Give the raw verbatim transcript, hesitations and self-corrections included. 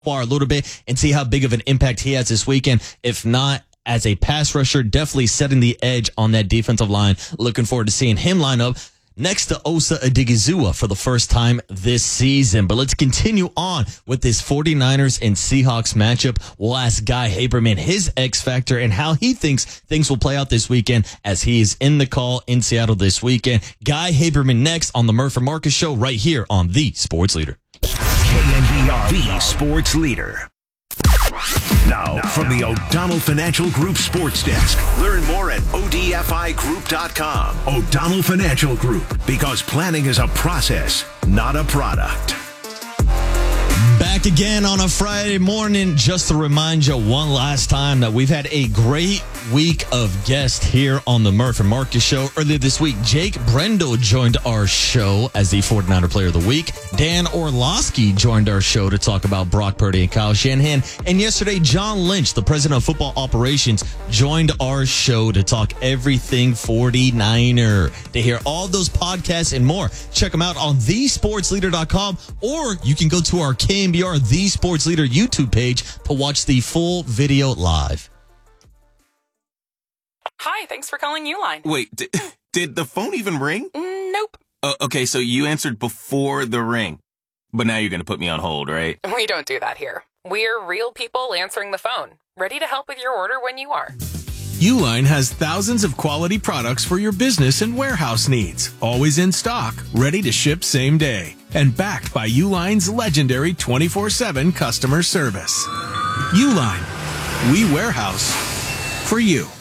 far a little bit and see how big of an impact he has this weekend. If not, as a pass rusher, definitely setting the edge on that defensive line. Looking forward to seeing him line up next to Osa Odigizua for the first time this season. But let's continue on with this 49ers and Seahawks matchup. We'll ask Guy Haberman his X factor and how he thinks things will play out this weekend as he is in the call in Seattle this weekend. Guy Haberman next on the Murph and Marcus Show right here on The Sports Leader. K N B R, The Sports Leader. Now, now, from the O'Donnell Financial Group Sports Desk. Learn more at O D F I group dot com. O'Donnell Financial Group, because planning is a process, not a product. Back again on a Friday morning, just to remind you one last time that we've had a great week of guests here on the Murph and Marcus Show. Earlier this week, Jake Brendel joined our show as the 49er Player of the Week. Dan Orlovsky joined our show to talk about Brock Purdy and Kyle Shanahan. And yesterday, John Lynch, the president of football operations, joined our show to talk everything 49er. To hear all those podcasts and more, check them out on the sports leader dot com, or you can go to our K N B R The Sports Leader YouTube page to watch the full video live. Hi, thanks for calling Uline. Wait, did, did the phone even ring? Mm, nope. Uh, okay, so you answered before the ring. But now you're going to put me on hold, right? We don't do that here. We're real people answering the phone, ready to help with your order when you are. Uline has thousands of quality products for your business and warehouse needs. Always in stock, ready to ship same day. And backed by Uline's legendary twenty-four seven customer service. Uline, we warehouse for you.